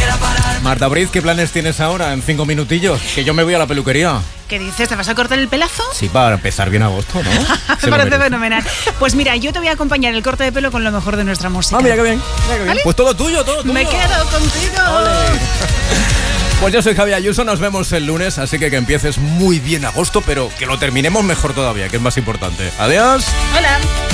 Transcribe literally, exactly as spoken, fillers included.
Marta Briz, ¿qué planes tienes ahora en cinco minutillos? Que yo me voy a la peluquería. ¿Qué dices? ¿Te vas a cortar el pelazo? Sí, para empezar bien agosto, ¿no? Me parece fenomenal. Pues mira, yo te voy a acompañar el corte de pelo con lo mejor de nuestra música. Ah, mira qué bien. Mira qué bien. ¿Vale? Pues todo tuyo, todo tuyo. Me quedo contigo. Ole. Pues yo soy Javi Ayuso, nos vemos el lunes, así que que empieces muy bien agosto, pero que lo terminemos mejor todavía, que es más importante. Adiós. Hola.